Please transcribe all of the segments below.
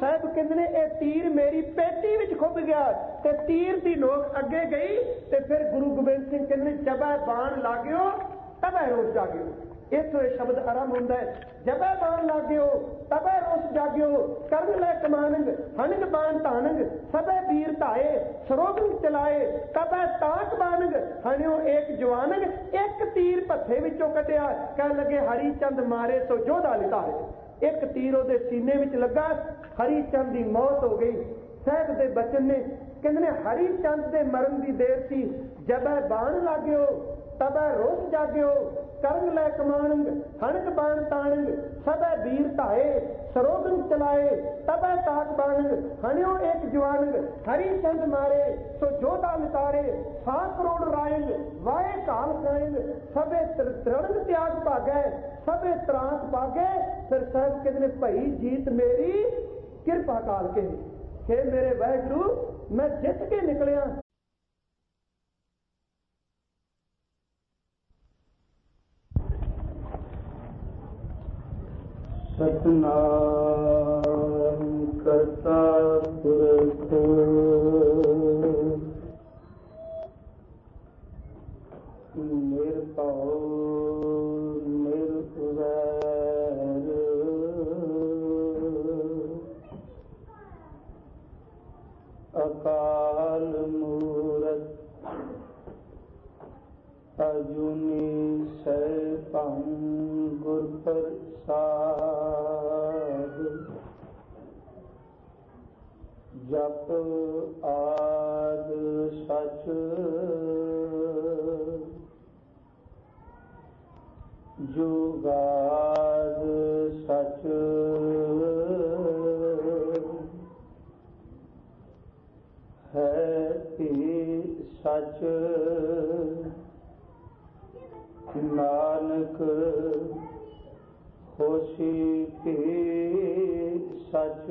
साहब कहते ने ये तीर मेरी पेटी विच खुब गया ते तीर की नोक अगे गई ते फिर गुरु गोबिंद सिंह कहते जब बाण लागो तब रोस जाग्यो। इथों यह शब्द आरंभ होता है, जब बाण लाग्यो तब रोस जाग्यो, करन लै कमानंग हनंग बाण तानंग सबे वीर धाए, सरोगन चलाए तब ताक बानंग हनियो एक जवानंग। एक तीर भत्थे विचों कटिया, कह लगे हरी चंद मारे तो जोधा लितारे। एक तीर उहदे सीने विच लगा, हरी चंद की मौत हो गई। साहब दे बचन ने कहंदे हरी चंद दे मरण की देर सी, जब बाण लाग्यो तब रोस जाग्यो, करंग लै कमानंग हनक बाण तानंग सब वीर धाए, सरोगन चलाए तब ताक बानंग हनियो एक जवानंग। हरी चंद मारे सो जोधा लितारे, 100 करोड़ रायंग वाए काल खाएंग सबे तरणग त्याग भागै, सबे त्रास भागे। फिर साहब कहते भई जीत मेरी किरपा काल के, हे मेरे वाहिगुरु मैं जित के निकलिया। सतनाम करता पुरख निरभउ निर्वैर, अकाल मूरत अजूनी सैभं गुर प्रसाद। जप आद सच जुगाद सच, है सच नानक होशी भी सच।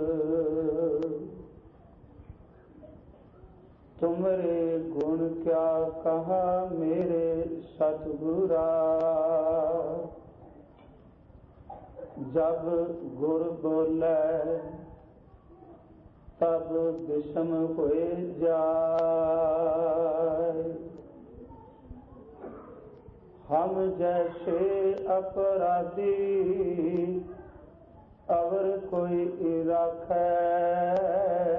तुमरे गुण क्या कहा मेरे सतगुरा, जब गुर बोले तब विषम होए जाए। हम जैसे अपराधी अवर कोई राखै,